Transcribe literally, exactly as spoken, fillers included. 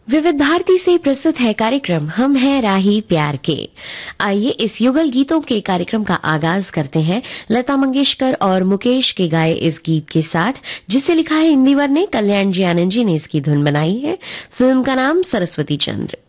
विविध भारती से प्रस्तुत है कार्यक्रम हम हैं राही प्यार के। आइए इस युगल गीतों के कार्यक्रम का आगाज करते हैं लता मंगेशकर और मुकेश के गाए इस गीत के साथ, जिसे लिखा है इंदिवर ने, कल्याण जी आनंद जी ने इसकी धुन बनाई है। फिल्म का नाम सरस्वती चंद्र।